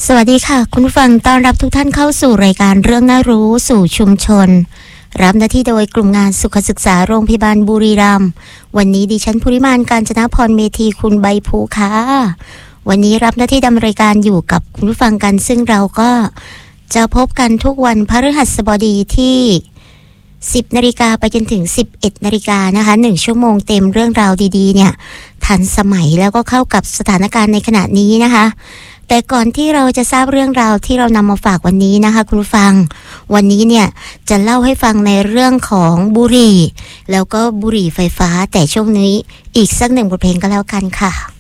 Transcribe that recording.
สวัสดีค่ะคุณผู้ฟังต้อนรับทุกท่านเข้าสู่รายการเรื่องน่ารู้สู่ชุมชนรับหน้าที่โดยกลุ่มงานสุขศึกษาโรงพยาบาลบุรีรัมย์วันนี้ดิฉันภูริมานกาญจนพรเมธีคุณใบภูค่ะวันนี้รับหน้าที่ดำเนินรายการอยู่กับคุณผู้ฟังกันซึ่งเราก็จะพบกันทุกวันพฤหัสบดีที่10 นาฬิกาไปจนถึง11 นาฬิกานะคะ1ชั่วโมงเต็มเรื่องราวดีๆเนี่ยทันสมัยแล้วก็เข้ากับสถานการณ์ในขณะนี้นะคะแต่ก่อนที่เราจะทราบเรื่องราวที่เรานำมาฝากวันนี้นะคะคุณผู้ฟังวันนี้เนี่ยจะเล่าให้ฟังในเรื่องของบุหรี่แล้วก็บุหรี่ไฟฟ้าแต่ช่วงนี้อีกสักหนึ่งบทเพลงก็แล้วกันค่ะ